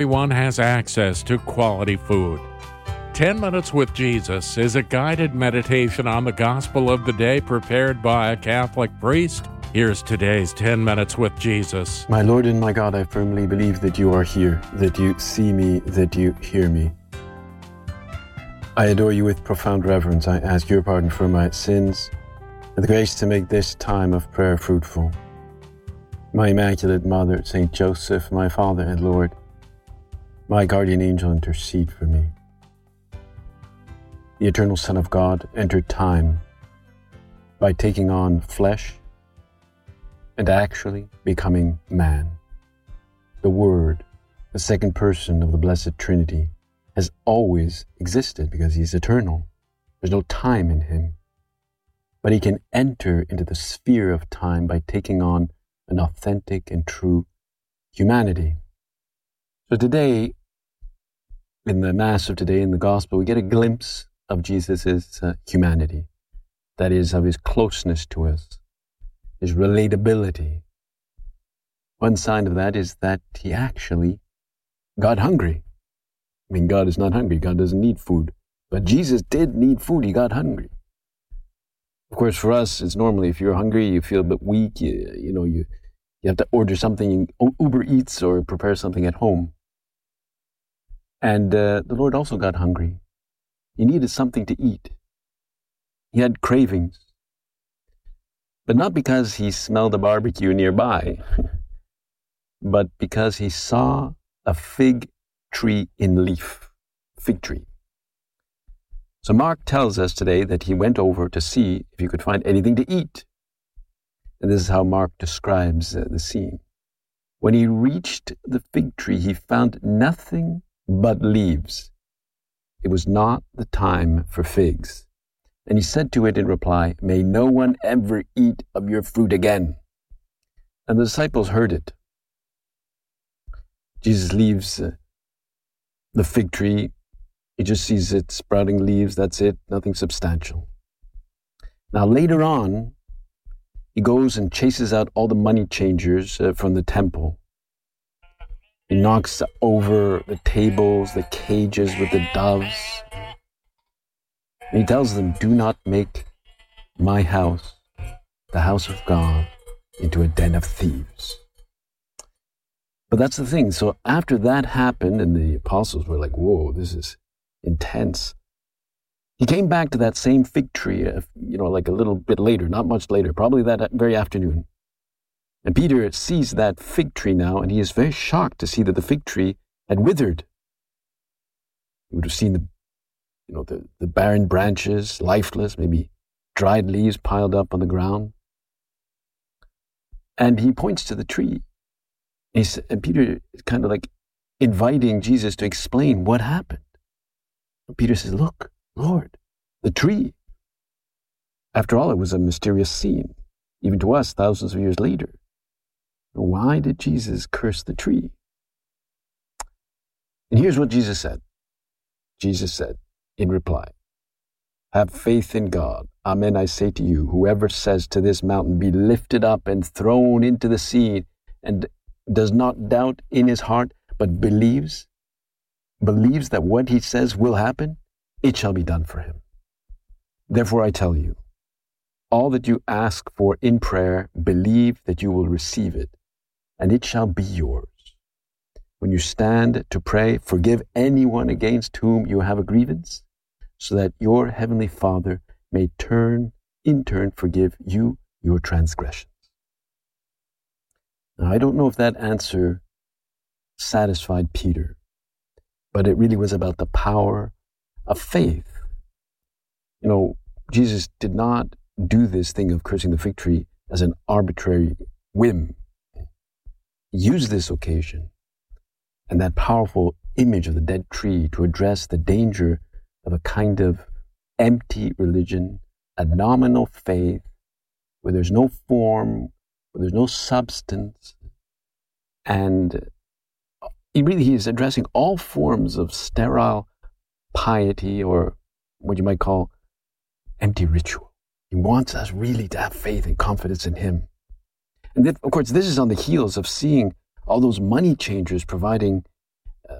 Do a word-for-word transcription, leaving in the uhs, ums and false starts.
Everyone has access to quality food. ten minutes with Jesus is a guided meditation on the gospel of the day prepared by a Catholic priest. Here's today's ten minutes with Jesus. My Lord and my God, I firmly believe that you are here, that you see me, that you hear me. I adore you with profound reverence. I ask your pardon for my sins and the grace to make this time of prayer fruitful. My Immaculate Mother, Saint Joseph, my Father and Lord, my guardian angel, intercede for me. The eternal Son of God entered time by taking on flesh and actually becoming man. The Word, the second person of the Blessed Trinity, has always existed because he is eternal. There's no time in him. But he can enter into the sphere of time by taking on an authentic and true humanity. So today, in the Mass of today, in the Gospel, we get a glimpse of Jesus' uh, humanity. That is, of his closeness to us, his relatability. One sign of that is that he actually got hungry. I mean, God is not hungry. God doesn't need food. But Jesus did need food. He got hungry. Of course, for us, it's normally if you're hungry, you feel a bit weak, you, you know, you, you have to order something, Uber Eats or prepare something at home. And uh, the Lord also got hungry. He needed something to eat. He had cravings. But not because he smelled a barbecue nearby, but because he saw a fig tree in leaf. Fig tree. So Mark tells us today that he went over to see if he could find anything to eat. And this is how Mark describes uh, the scene. When he reached the fig tree, he found nothing but leaves. It was not the time for figs. And he said to it in reply, "May no one ever eat of your fruit again." And the disciples heard it. Jesus leaves uh, the fig tree. He just sees it sprouting leaves. That's it. Nothing substantial. Now later on, he goes and chases out all the money changers uh, from the temple. He knocks over the tables, the cages with the doves. And he tells them, "Do not make my house, the house of God, into a den of thieves." But that's the thing. So after that happened, and the apostles were like, "Whoa, this is intense." He came back to that same fig tree, uh, you know, like a little bit later, not much later, probably that very afternoon. And Peter sees that fig tree now, and he is very shocked to see that the fig tree had withered. He would have seen the, you know, the, the barren branches, lifeless, maybe dried leaves piled up on the ground. And he points to the tree. He's, and Peter is kind of like inviting Jesus to explain what happened. And Peter says, "Look, Lord, the tree." After all, it was a mysterious scene, even to us thousands of years later. Why did Jesus curse the tree? And here's what Jesus said. Jesus said in reply, "Have faith in God. Amen, I say to you, whoever says to this mountain, be lifted up and thrown into the sea, and does not doubt in his heart, but believes, believes that what he says will happen, it shall be done for him. Therefore I tell you, all that you ask for in prayer, believe that you will receive it, and it shall be yours. When you stand to pray, forgive anyone against whom you have a grievance, so that your heavenly Father may turn, in turn forgive you your transgressions." Now, I don't know if that answer satisfied Peter, but it really was about the power of faith. You know, Jesus did not do this thing of cursing the fig tree as an arbitrary whim. He used this occasion and that powerful image of the dead tree to address the danger of a kind of empty religion, a nominal faith, where there's no form, where there's no substance. And he really he is addressing all forms of sterile piety, or what you might call empty ritual. He wants us really to have faith and confidence in him. And then, of course, this is on the heels of seeing all those money changers providing